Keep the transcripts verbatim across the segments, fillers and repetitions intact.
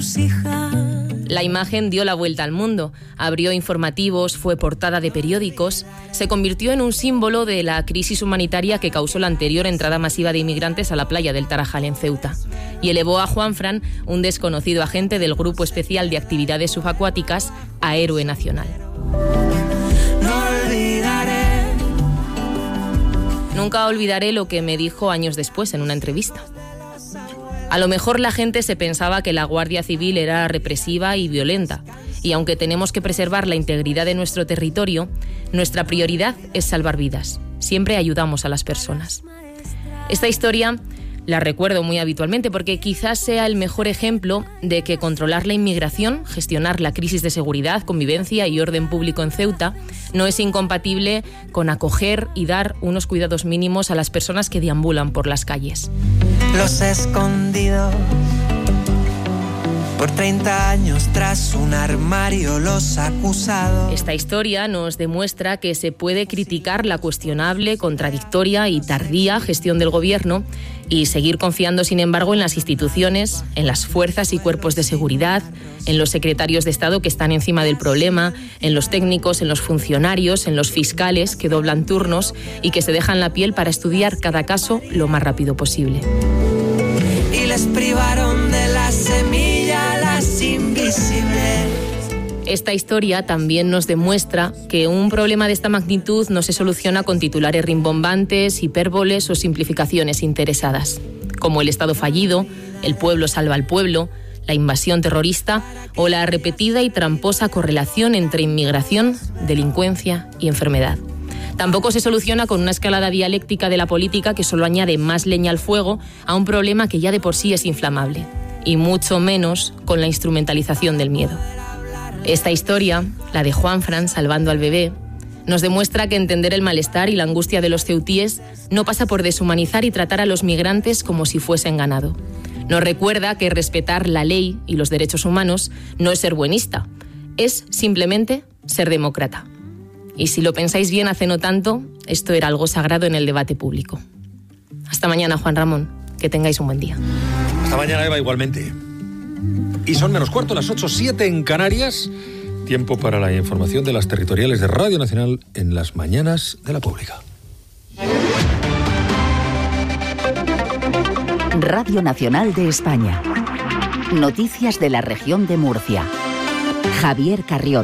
La imagen dio la vuelta al mundo, abrió informativos, fue portada de periódicos, se convirtió en un símbolo de la crisis humanitaria que causó la anterior entrada masiva de inmigrantes a la playa del Tarajal en Ceuta, y elevó a Juanfran, un desconocido agente del Grupo Especial de Actividades Subacuáticas, a héroe nacional. No olvidaré. Nunca olvidaré lo que me dijo años después en una entrevista. A lo mejor la gente se pensaba que la Guardia Civil era represiva y violenta, y aunque tenemos que preservar la integridad de nuestro territorio, nuestra prioridad es salvar vidas. Siempre ayudamos a las personas. Esta historia la recuerdo muy habitualmente porque quizás sea el mejor ejemplo de que controlar la inmigración, gestionar la crisis de seguridad, convivencia y orden público en Ceuta no es incompatible con acoger y dar unos cuidados mínimos a las personas que deambulan por las calles. Los escondidos por treinta años tras un armario, los acusados. Esta historia nos demuestra que se puede criticar la cuestionable, contradictoria y tardía gestión del gobierno y seguir confiando, sin embargo, en las instituciones, en las fuerzas y cuerpos de seguridad, en los secretarios de Estado que están encima del problema, en los técnicos, en los funcionarios, en los fiscales que doblan turnos y que se dejan la piel para estudiar cada caso lo más rápido posible. Y les privaron de la semilla las invisibles. Esta historia también nos demuestra que un problema de esta magnitud no se soluciona con titulares rimbombantes, hipérboles o simplificaciones interesadas, como el Estado fallido, el pueblo salva al pueblo, la invasión terrorista o la repetida y tramposa correlación entre inmigración, delincuencia y enfermedad. Tampoco se soluciona con una escalada dialéctica de la política que solo añade más leña al fuego a un problema que ya de por sí es inflamable, y mucho menos con la instrumentalización del miedo. Esta historia, la de Juanfran salvando al bebé, nos demuestra que entender el malestar y la angustia de los ceutíes no pasa por deshumanizar y tratar a los migrantes como si fuesen ganado. Nos recuerda que respetar la ley y los derechos humanos no es ser buenista, es simplemente ser demócrata. Y si lo pensáis bien, hace no tanto, esto era algo sagrado en el debate público. Hasta mañana, Juan Ramón. Que tengáis un buen día. Hasta mañana, Eva, igualmente. Y son menos cuarto, las ocho, siete en Canarias. Tiempo para la información de las territoriales de Radio Nacional en las mañanas de la Pública. Radio Nacional de España. Noticias de la región de Murcia. Javier Carrión.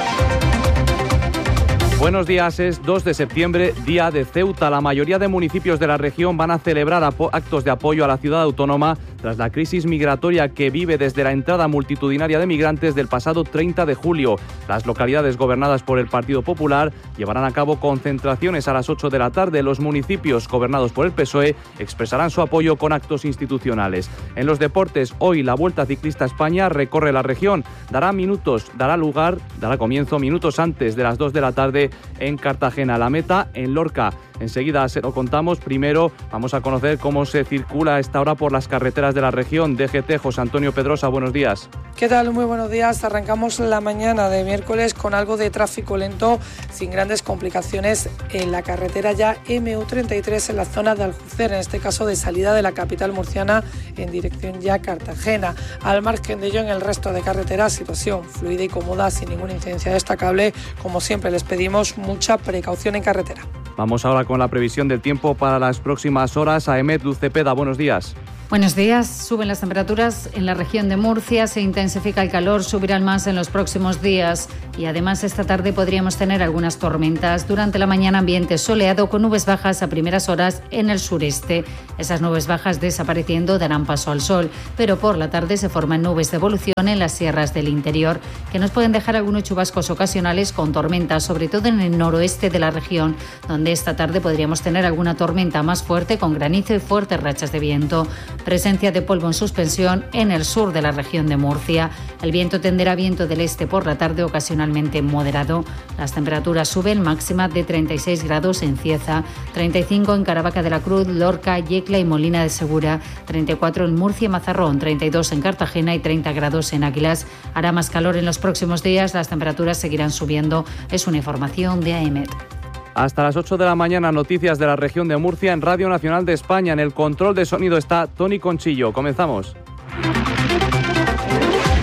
Buenos días, es dos de septiembre, día de Ceuta. La mayoría de municipios de la región van a celebrar actos de apoyo a la ciudad autónoma tras la crisis migratoria que vive desde la entrada multitudinaria de migrantes del pasado treinta de julio. Las localidades gobernadas por el Partido Popular llevarán a cabo concentraciones a las ocho de la tarde. Los municipios gobernados por el P S O E expresarán su apoyo con actos institucionales. En los deportes, hoy la Vuelta Ciclista a España recorre la región. Dará minutos, dará lugar, dará comienzo minutos antes de las dos de la tarde en Cartagena. La meta en Lorca. Enseguida se lo contamos. Primero vamos a conocer cómo se circula a esta hora por las carreteras de la región. D G T, José Antonio Pedrosa, buenos días. ¿Qué tal? Muy buenos días. Arrancamos la mañana de miércoles con algo de tráfico lento, sin grandes complicaciones en la carretera ya M U treinta y tres en la zona de Aljucer, en este caso de salida de la capital murciana en dirección ya Cartagena. Al margen de ello, en el resto de carreteras, situación fluida y cómoda, sin ninguna incidencia destacable. Como siempre, les pedimos mucha precaución en carretera. Vamos ahora con la previsión del tiempo para las próximas horas. Aemet Luz Cepeda, buenos días. Buenos días. Suben las temperaturas en la región de Murcia, se intensifica el calor, subirán más en los próximos días y además esta tarde podríamos tener algunas tormentas. Durante la mañana ambiente soleado con nubes bajas a primeras horas en el sureste. Esas nubes bajas desapareciendo darán paso al sol, pero por la tarde se forman nubes de evolución en las sierras del interior que nos pueden dejar algunos chubascos ocasionales con tormentas, sobre todo en el noroeste de la región, donde esta tarde podríamos tener alguna tormenta más fuerte con granizo y fuertes rachas de viento. Presencia de polvo en suspensión en el sur de la región de Murcia. El viento tenderá viento del este por la tarde, ocasionalmente moderado. Las temperaturas suben, máxima de treinta y seis grados en Cieza, treinta y cinco en Caravaca de la Cruz, Lorca, Yecla y Molina de Segura, treinta y cuatro en Murcia y Mazarrón, treinta y dos en Cartagena y treinta grados en Águilas. Hará más calor en los próximos días, las temperaturas seguirán subiendo. Es una información de Aemet. Hasta las ocho de la mañana, noticias de la región de Murcia en Radio Nacional de España. En el control de sonido está Tony Conchillo. Comenzamos.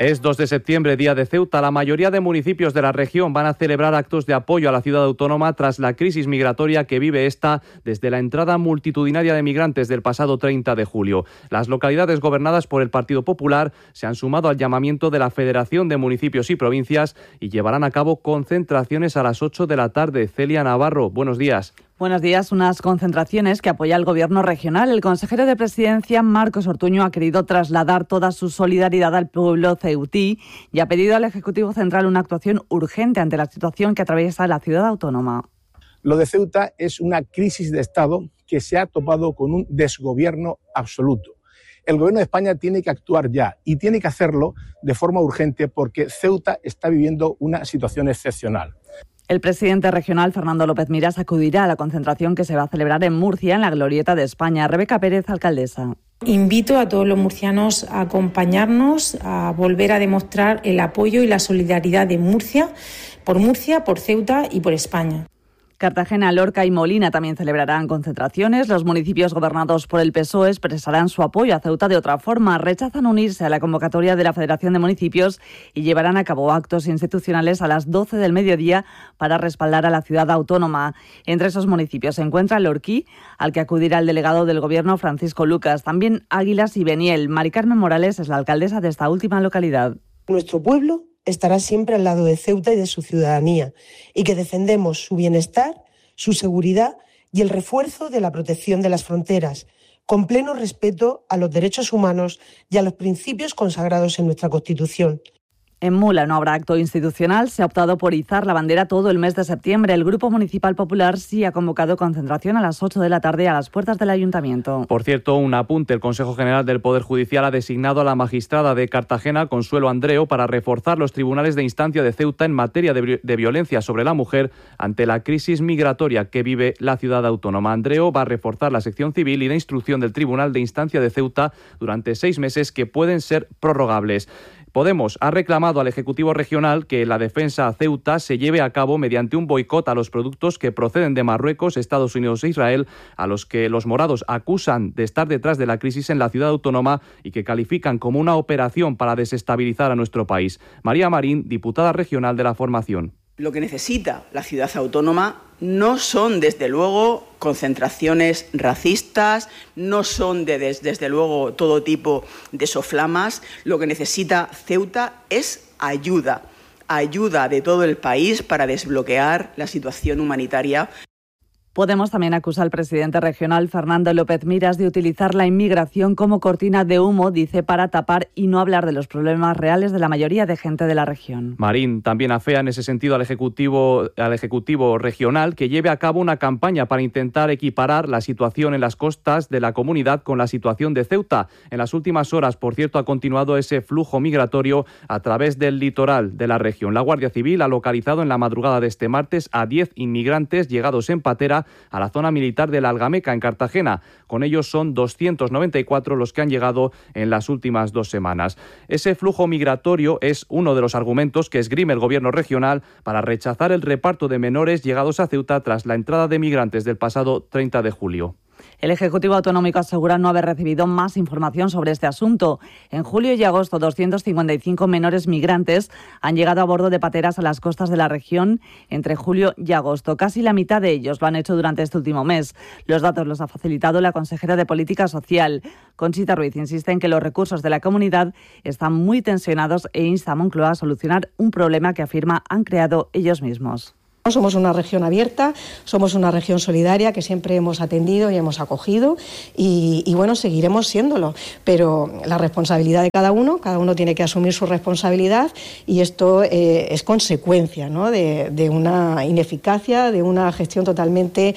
Es dos de septiembre, día de Ceuta. La mayoría de municipios de la región van a celebrar actos de apoyo a la ciudad autónoma tras la crisis migratoria que vive esta desde la entrada multitudinaria de migrantes del pasado treinta de julio. Las localidades gobernadas por el Partido Popular se han sumado al llamamiento de la Federación de Municipios y Provincias y llevarán a cabo concentraciones a las ocho de la tarde. Celia Navarro, buenos días. Buenos días. Unas concentraciones que apoya el Gobierno regional. El consejero de Presidencia, Marcos Ortuño, ha querido trasladar toda su solidaridad al pueblo ceutí y ha pedido al Ejecutivo Central una actuación urgente ante la situación que atraviesa la ciudad autónoma. Lo de Ceuta es una crisis de Estado que se ha topado con un desgobierno absoluto. El Gobierno de España tiene que actuar ya y tiene que hacerlo de forma urgente porque Ceuta está viviendo una situación excepcional. El presidente regional, Fernando López Miras, acudirá a la concentración que se va a celebrar en Murcia, en la Glorieta de España. Rebeca Pérez, alcaldesa. Invito a todos los murcianos a acompañarnos, a volver a demostrar el apoyo y la solidaridad de Murcia, por Murcia, por Ceuta y por España. Cartagena, Lorca y Molina también celebrarán concentraciones. Los municipios gobernados por el P S O E expresarán su apoyo a Ceuta de otra forma. Rechazan unirse a la convocatoria de la Federación de Municipios y llevarán a cabo actos institucionales a las doce del mediodía para respaldar a la ciudad autónoma. Entre esos municipios se encuentra Lorquí, al que acudirá el delegado del Gobierno, Francisco Lucas. También Águilas y Beniel. Mari Carmen Morales es la alcaldesa de esta última localidad. Nuestro pueblo estará siempre al lado de Ceuta y de su ciudadanía y que defendemos su bienestar, su seguridad y el refuerzo de la protección de las fronteras, con pleno respeto a los derechos humanos y a los principios consagrados en nuestra Constitución. En Mula no habrá acto institucional. Se ha optado por izar la bandera todo el mes de septiembre. El Grupo Municipal Popular sí ha convocado concentración a las ocho de la tarde a las puertas del Ayuntamiento. Por cierto, un apunte. El Consejo General del Poder Judicial ha designado a la magistrada de Cartagena, Consuelo Andreo, para reforzar los tribunales de instancia de Ceuta en materia de, de violencia sobre la mujer ante la crisis migratoria que vive la ciudad autónoma. Andreo va a reforzar la sección civil y de instrucción del Tribunal de Instancia de Ceuta durante seis meses que pueden ser prorrogables. Podemos ha reclamado al Ejecutivo Regional que la defensa a Ceuta se lleve a cabo mediante un boicot a los productos que proceden de Marruecos, Estados Unidos e Israel, a los que los morados acusan de estar detrás de la crisis en la ciudad autónoma y que califican como una operación para desestabilizar a nuestro país. María Marín, diputada regional de la formación. Lo que necesita la ciudad autónoma no son, desde luego, concentraciones racistas, no son, de, des, desde luego, todo tipo de soflamas. Lo que necesita Ceuta es ayuda, ayuda de todo el país para desbloquear la situación humanitaria. Podemos también acusa al presidente regional, Fernando López Miras, de utilizar la inmigración como cortina de humo, dice, para tapar y no hablar de los problemas reales de la mayoría de gente de la región. Marín también afea en ese sentido al Ejecutivo, al Ejecutivo regional que lleve a cabo una campaña para intentar equiparar la situación en las costas de la comunidad con la situación de Ceuta. En las últimas horas, por cierto, ha continuado ese flujo migratorio a través del litoral de la región. La Guardia Civil ha localizado en la madrugada de este martes a diez inmigrantes llegados en patera a la zona militar de la Algameca, en Cartagena. Con ellos son doscientos noventa y cuatro los que han llegado en las últimas dos semanas. Ese flujo migratorio es uno de los argumentos que esgrime el Gobierno regional para rechazar el reparto de menores llegados a Ceuta tras la entrada de migrantes del pasado treinta de julio. El Ejecutivo Autonómico asegura no haber recibido más información sobre este asunto. En julio y agosto, doscientos cincuenta y cinco menores migrantes han llegado a bordo de pateras a las costas de la región entre julio y agosto. Casi la mitad de ellos lo han hecho durante este último mes. Los datos los ha facilitado la consejera de Política Social. Conchita Ruiz insiste en que los recursos de la comunidad están muy tensionados e insta a Moncloa a solucionar un problema que afirma han creado ellos mismos. Somos una región abierta, somos una región solidaria que siempre hemos atendido y hemos acogido y, y bueno, seguiremos siéndolo, pero la responsabilidad de cada uno, cada uno tiene que asumir su responsabilidad y esto eh, es consecuencia, ¿no?, de, de una ineficacia, de una gestión totalmente,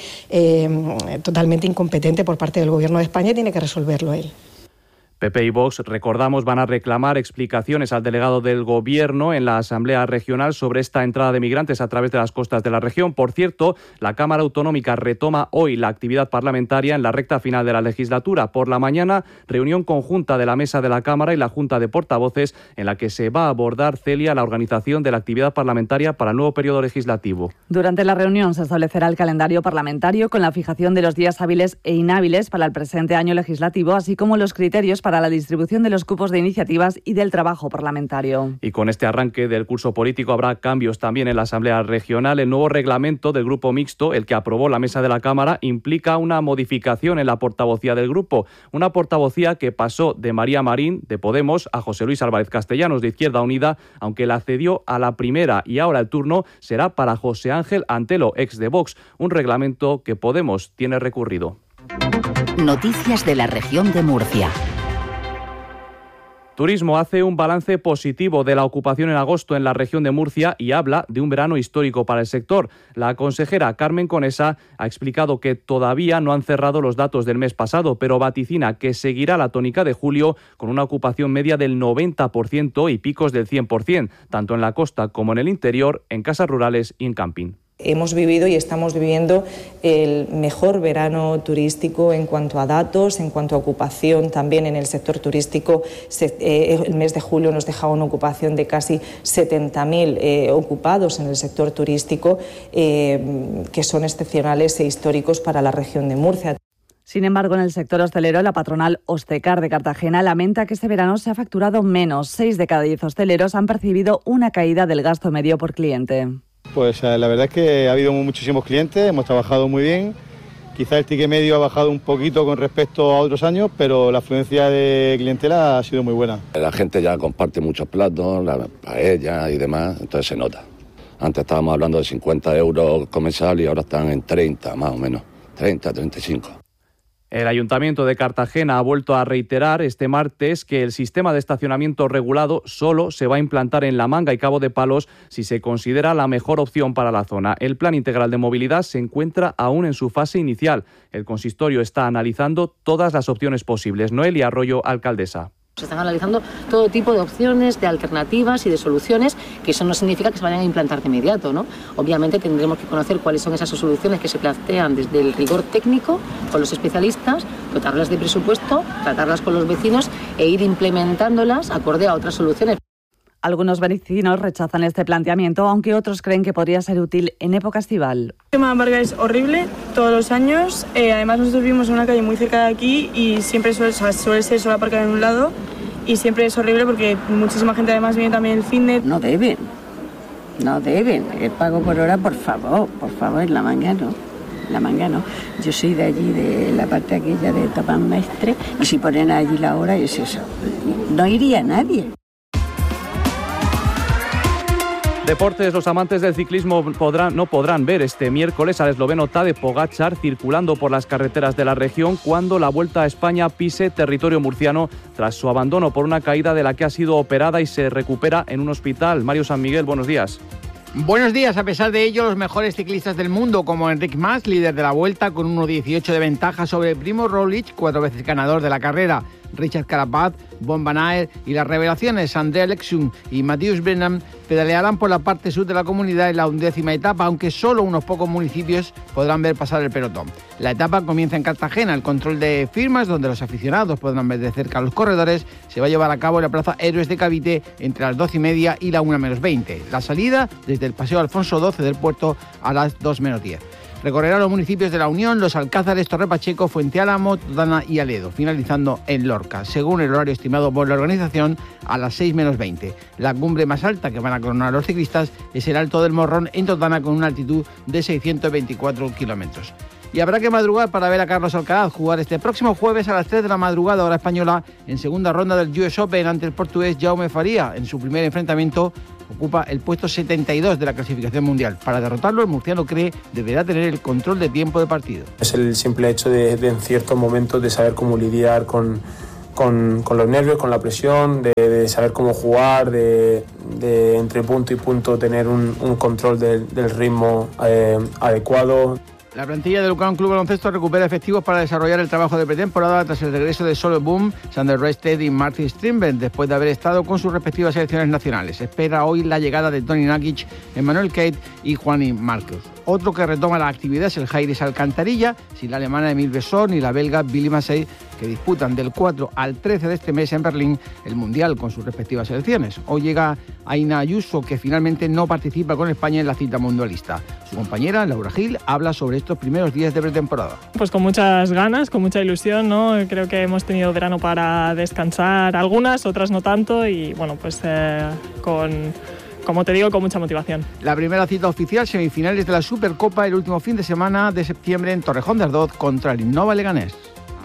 eh, totalmente incompetente por parte del Gobierno de España y tiene que resolverlo él. P P y Vox, recordamos, van a reclamar explicaciones al delegado del Gobierno en la Asamblea Regional sobre esta entrada de migrantes a través de las costas de la región. Por cierto, la Cámara Autonómica retoma hoy la actividad parlamentaria en la recta final de la legislatura. Por la mañana, reunión conjunta de la Mesa de la Cámara y la Junta de Portavoces en la que se va a abordar, Celia, la organización de la actividad parlamentaria para el nuevo periodo legislativo. Durante la reunión se establecerá el calendario parlamentario con la fijación de los días hábiles e inhábiles para el presente año legislativo, así como los criterios para la distribución de los cupos de iniciativas y del trabajo parlamentario. Y con este arranque del curso político habrá cambios también en la Asamblea Regional. El nuevo reglamento del Grupo Mixto, el que aprobó la mesa de la Cámara, implica una modificación en la portavocía del grupo. Una portavocía que pasó de María Marín, de Podemos, a José Luis Álvarez Castellanos, de Izquierda Unida, aunque la cedió a la primera, y ahora el turno será para José Ángel Antelo, ex de Vox, un reglamento que Podemos tiene recurrido. Noticias de la región de Murcia. Turismo hace un balance positivo de la ocupación en agosto en la región de Murcia y habla de un verano histórico para el sector. La consejera Carmen Conesa ha explicado que todavía no han cerrado los datos del mes pasado, pero vaticina que seguirá la tónica de julio con una ocupación media del noventa por ciento y picos del cien por ciento, tanto en la costa como en el interior, en casas rurales y en camping. Hemos vivido y estamos viviendo el mejor verano turístico en cuanto a datos, en cuanto a ocupación también en el sector turístico. Se, eh, el mes de julio nos dejaba una ocupación de casi setenta mil eh, ocupados en el sector turístico, eh, que son excepcionales e históricos para la región de Murcia. Sin embargo, en el sector hostelero, la patronal Hostecar de Cartagena lamenta que este verano se ha facturado menos. Seis de cada diez hosteleros han percibido una caída del gasto medio por cliente. Pues la verdad es que ha habido muchísimos clientes, hemos trabajado muy bien. Quizá el ticket medio ha bajado un poquito con respecto a otros años, pero la afluencia de clientela ha sido muy buena. La gente ya comparte muchos platos, la paella y demás, entonces se nota. Antes estábamos hablando de cincuenta euros comensal y ahora están en treinta más o menos, treinta, treinta y cinco. El Ayuntamiento de Cartagena ha vuelto a reiterar este martes que el sistema de estacionamiento regulado solo se va a implantar en La Manga y Cabo de Palos si se considera la mejor opción para la zona. El Plan Integral de Movilidad se encuentra aún en su fase inicial. El consistorio está analizando todas las opciones posibles. Noelia Arroyo, alcaldesa. Se están analizando todo tipo de opciones, de alternativas y de soluciones, que eso no significa que se vayan a implantar de inmediato, ¿no? Obviamente tendremos que conocer cuáles son esas soluciones que se plantean desde el rigor técnico con los especialistas, dotarlas de presupuesto, tratarlas con los vecinos e ir implementándolas acorde a otras soluciones. Algunos vecinos rechazan este planteamiento, aunque otros creen que podría ser útil en época estival. El tema de Vargas es horrible todos los años. Eh, además, nosotros vivimos en una calle muy cerca de aquí y siempre suele, o sea, suele ser solo aparcar en un lado y siempre es horrible porque muchísima gente además viene también el fin de... No deben, no deben. El pago por hora, por favor, por favor, en La Manga no. La Manga no. Yo soy de allí, de la parte aquella de Tapán Mestre, y si ponen allí la hora es eso. No iría nadie. Deportes, los amantes del ciclismo podrán, no podrán ver este miércoles al esloveno Tadej Pogačar circulando por las carreteras de la región cuando la Vuelta a España pise territorio murciano tras su abandono por una caída de la que ha sido operada y se recupera en un hospital. Mario San Miguel, buenos días. Buenos días. A pesar de ello, los mejores ciclistas del mundo, como Enric Mas, líder de la Vuelta, con uno dieciocho de ventaja sobre Primo Roglic, cuatro veces ganador de la carrera, Richard Carapaz, Bon Van Aert y las revelaciones André Alexum y Mathieu Brennan pedalearán por la parte sur de la comunidad en la undécima etapa, aunque solo unos pocos municipios podrán ver pasar el pelotón. La etapa comienza en Cartagena. El control de firmas, donde los aficionados podrán ver de cerca a los corredores, se va a llevar a cabo en la plaza Héroes de Cavite entre las doce y media y la una menos veinte. La salida desde el paseo Alfonso doce del puerto a las dos menos diez. Recorrerá los municipios de La Unión, Los Alcázares, Torre Pacheco, Fuente Álamo, Totana y Aledo, finalizando en Lorca, según el horario estimado por la organización, a las seis menos veinte. La cumbre más alta que van a coronar los ciclistas es el Alto del Morrón en Totana, con una altitud de seiscientos veinticuatro kilómetros. Y habrá que madrugar para ver a Carlos Alcaraz jugar este próximo jueves a las tres de la madrugada hora española en segunda ronda del U S Open ante el portugués Jaume Faria. En su primer enfrentamiento ocupa el puesto setenta y dos de la clasificación mundial. Para derrotarlo, el murciano cree deberá tener el control de tiempo de partido. Es el simple hecho de, de en ciertos momentos de saber cómo lidiar con, con, con los nervios, con la presión, de, de saber cómo jugar, de, de entre punto y punto tener un, un control del, del ritmo eh, adecuado. La plantilla del Lucan Club Baloncesto recupera efectivos para desarrollar el trabajo de pretemporada tras el regreso de Solo Boom, Sander Rested y Martin Strindberg, después de haber estado con sus respectivas selecciones nacionales. Espera hoy la llegada de Tony Nakic, Emmanuel Kate y Juani Marcos. Otro que retoma la actividad es el Jairis Alcantarilla, sin la alemana Emile Besson y la belga Billy Massey, que disputan del cuatro al trece de este mes en Berlín el Mundial con sus respectivas selecciones. Hoy llega Aina Ayuso, que finalmente no participa con España en la cita mundialista. Su compañera, Laura Gil, habla sobre estos primeros días de pretemporada. Pues con muchas ganas, con mucha ilusión, ¿no? Creo que hemos tenido verano para descansar algunas, otras no tanto, y bueno, pues eh, con... como te digo, con mucha motivación. La primera cita oficial, semifinales de la Supercopa, el último fin de semana de septiembre en Torrejón de Ardoz contra el Innova Leganés.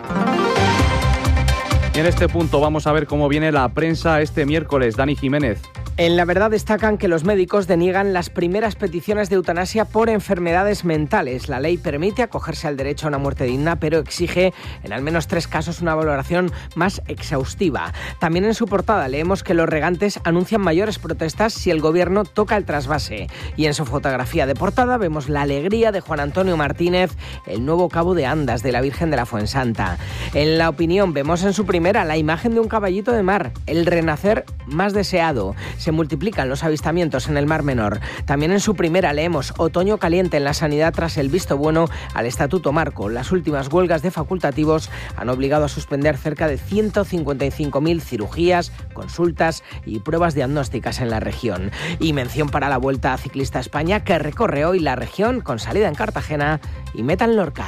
Y en este punto vamos a ver cómo viene la prensa este miércoles. Dani Jiménez. En La Verdad destacan que los médicos deniegan las primeras peticiones de eutanasia por enfermedades mentales. La ley permite acogerse al derecho a una muerte digna, pero exige en al menos tres casos una valoración más exhaustiva. También en su portada leemos que los regantes anuncian mayores protestas si el gobierno toca el trasvase. Y en su fotografía de portada vemos la alegría de Juan Antonio Martínez, el nuevo cabo de Andas de la Virgen de la Fuensanta. En La Opinión vemos en su primera la imagen de un caballito de mar, el renacer más deseado. Se multiplican los avistamientos en el Mar Menor. También en su primera leemos otoño caliente en la sanidad tras el visto bueno al Estatuto Marco. Las últimas huelgas de facultativos han obligado a suspender cerca de ciento cincuenta y cinco mil cirugías, consultas y pruebas diagnósticas en la región. Y mención para la Vuelta Ciclista a España, que recorre hoy la región con salida en Cartagena y meta en Lorca.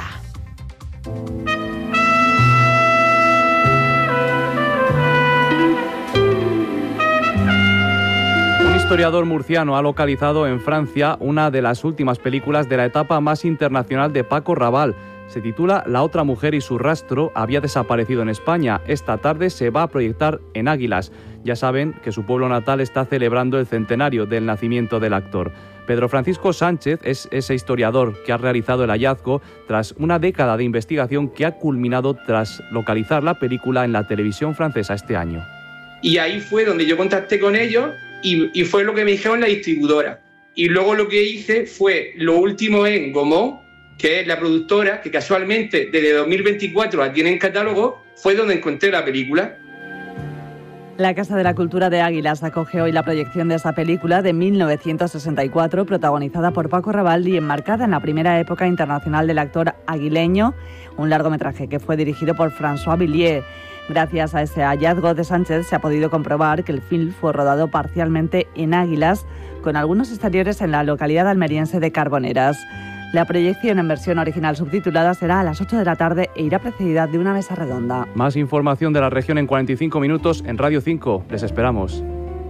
Un historiador murciano ha localizado en Francia una de las últimas películas de la etapa más internacional de Paco Rabanne. Se titula La otra mujer y su rastro había desaparecido en España. Esta tarde se va a proyectar en Águilas. Ya saben que su pueblo natal está celebrando el centenario del nacimiento del actor. Pedro Francisco Sánchez es ese historiador que ha realizado el hallazgo tras una década de investigación que ha culminado tras localizar la película en la televisión francesa este año. Y ahí fue donde yo contacté con ellos y, y fue lo que me dijeron la distribuidora. Y luego lo que hice fue lo último en Gaumont, que es la productora que casualmente desde dos mil veinticuatro la tiene en catálogo, fue donde encontré la película. La Casa de la Cultura de Águilas acoge hoy la proyección de esta película de mil novecientos sesenta y cuatro, protagonizada por Paco Rabanne y enmarcada en la primera época internacional del actor aguileño, un largometraje que fue dirigido por François Villiers. Gracias a ese hallazgo de Sánchez se ha podido comprobar que el film fue rodado parcialmente en Águilas, con algunos exteriores en la localidad almeriense de Carboneras. La proyección en versión original subtitulada será a las ocho de la tarde e irá precedida de una mesa redonda. Más información de la región en cuarenta y cinco minutos en Radio cinco. Les esperamos.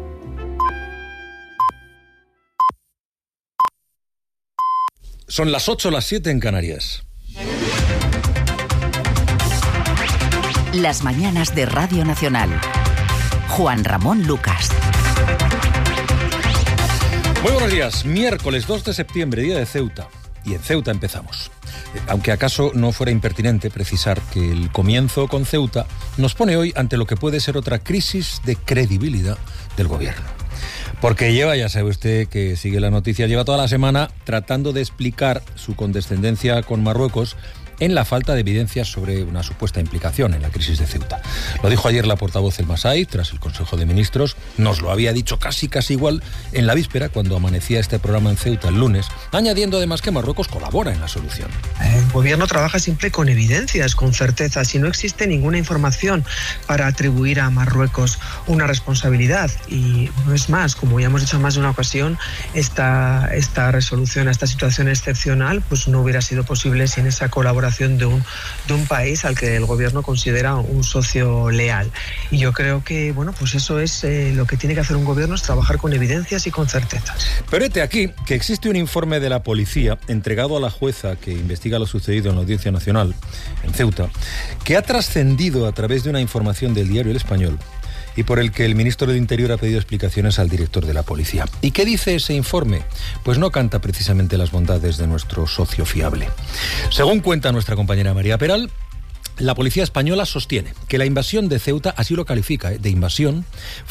Son las ocho, las siete en Canarias. Las mañanas de Radio Nacional. Juan Ramón Lucas. Muy buenos días. Miércoles dos de septiembre, día de Ceuta. Y en Ceuta empezamos. Aunque acaso no fuera impertinente precisar que el comienzo con Ceuta nos pone hoy ante lo que puede ser otra crisis de credibilidad del gobierno. Porque lleva, ya sabe usted que sigue la noticia, lleva toda la semana tratando de explicar su condescendencia con Marruecos en la falta de evidencias sobre una supuesta implicación en la crisis de Ceuta. Lo dijo ayer la portavoz El Masai tras el Consejo de Ministros, nos lo había dicho casi casi igual en la víspera cuando amanecía este programa en Ceuta el lunes, añadiendo además que Marruecos colabora en la solución. El gobierno trabaja siempre con evidencias, con certezas, y no existe ninguna información para atribuir a Marruecos una responsabilidad. Y no es más, como ya hemos dicho en más de una ocasión, esta, esta resolución a esta situación excepcional pues no hubiera sido posible sin esa colaboración de un, de un país al que el gobierno considera un socio leal. Y yo creo que, bueno, pues eso es eh, lo que tiene que hacer un gobierno, es trabajar con evidencias y con certezas. Pero hete aquí que existe un informe de la policía entregado a la jueza que investiga lo sucedido en la Audiencia Nacional en Ceuta, que ha trascendido a través de una información del diario El Español y por el que el ministro del Interior ha pedido explicaciones al director de la policía. ¿Y qué dice ese informe? Pues no canta precisamente las bondades de nuestro socio fiable. Según cuenta nuestra compañera María Peral, la policía española sostiene que la invasión de Ceuta, así lo califica, ¿eh? de invasión,